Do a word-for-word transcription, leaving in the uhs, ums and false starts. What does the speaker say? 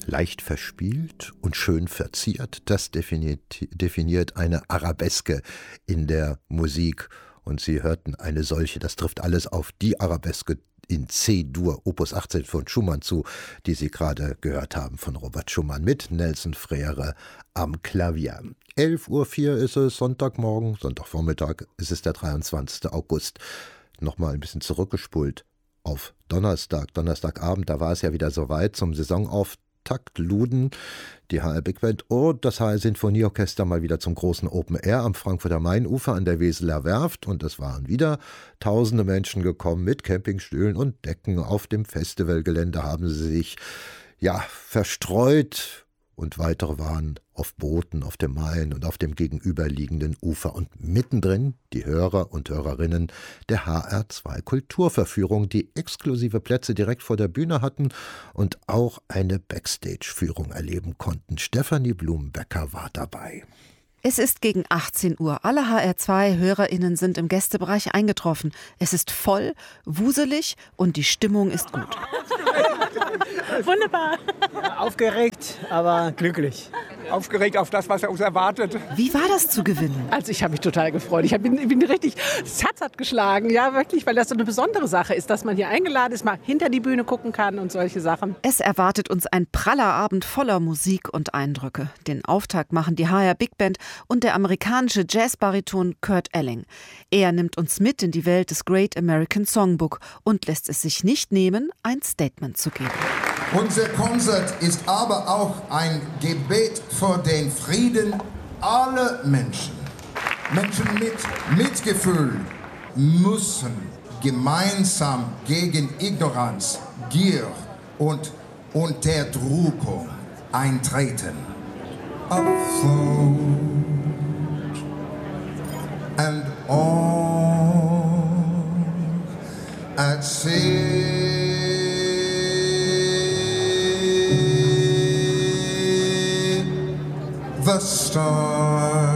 leicht verspielt und schön verziert, das definiert, definiert eine Arabeske in der Musik. Und Sie hörten eine solche, das trifft alles auf die Arabeske in C-Dur, Opus achtzehn von Schumann zu, die Sie gerade gehört haben von Robert Schumann mit Nelson Frère am Klavier. elf Uhr vier ist es, Sonntagmorgen, Sonntagvormittag, ist es der dreiundzwanzigster August. Nochmal ein bisschen zurückgespult auf Donnerstag, Donnerstagabend, da war es ja wieder soweit zum Saisonauftakt. Luden, die H R Big Band und das H R Sinfonieorchester mal wieder zum großen Open Air am Frankfurter Mainufer an der Weseler Werft und es waren wieder tausende Menschen gekommen mit Campingstühlen und Decken. Auf dem Festivalgelände haben sie sich ja verstreut und weitere waren auf Booten auf dem Main und auf dem gegenüberliegenden Ufer und mittendrin die Hörer und Hörerinnen der H R zwei Kulturverführung, die exklusive Plätze direkt vor der Bühne hatten und auch eine Backstage-Führung erleben konnten. Stefanie Blumenbecker war dabei. Es ist gegen achtzehn Uhr. Alle H R zwei HörerInnen sind im Gästebereich eingetroffen. Es ist voll, wuselig und die Stimmung ist gut. Wunderbar. Ja, aufgeregt, aber glücklich. Aufgeregt auf das, was er uns erwartet. Wie war das zu gewinnen? Also ich habe mich total gefreut. Ich bin, bin richtig, das Herz hat geschlagen. Ja, wirklich, weil das so eine besondere Sache ist, dass man hier eingeladen ist, mal hinter die Bühne gucken kann und solche Sachen. Es erwartet uns ein praller Abend voller Musik und Eindrücke. Den Auftakt machen die H R Big Band und der amerikanische Jazzbariton Kurt Elling. Er nimmt uns mit in die Welt des Great American Songbook und lässt es sich nicht nehmen, ein Statement zu geben. Unser Konzert ist aber auch ein Gebet für den Frieden aller Menschen. Menschen mit Mitgefühl müssen gemeinsam gegen Ignoranz, Gier und Unterdrückung eintreten. Afloat and all at sea. The stars